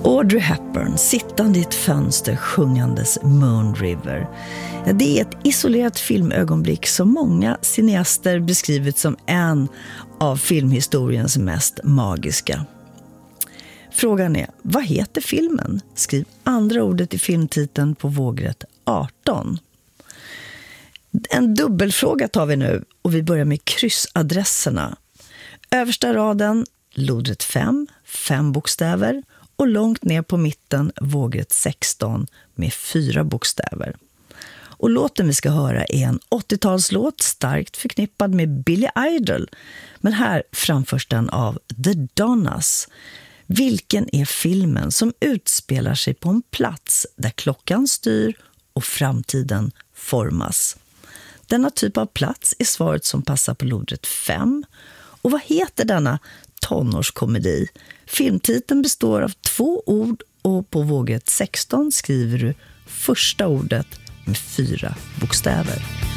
Audrey Hepburn, sittande i ett fönster sjungandes Moon River. Ja, det är ett isolerat filmögonblick som många cineaster beskrivit som en av filmhistoriens mest magiska. Frågan är, vad heter filmen? Skriv andra ordet i filmtiteln på vågrätt 18. En dubbelfråga tar vi nu och vi börjar med kryssadresserna. Översta raden, lodrätt 5 bokstäver. Och långt ner på mitten vågrätt 16 med 4 bokstäver. Och låten vi ska höra är en 80-talslåt starkt förknippad med Billy Idol. Men här framförs den av The Donnas. Vilken är filmen som utspelar sig på en plats där klockan styr och framtiden formas? Denna typ av plats är svaret som passar på lodrätt 5. Och vad heter denna tonårskomedi? Filmtiteln består av 2 ord och på vågrätt 16 skriver du första ordet med 4 bokstäver.